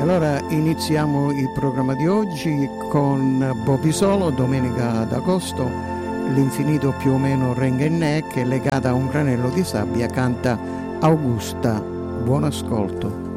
E allora iniziamo il programma di oggi con Bobby Solo, domenica d'agosto, l'infinito più o meno renga in ne che legata a un granello di sabbia canta Augusta. Buon ascolto.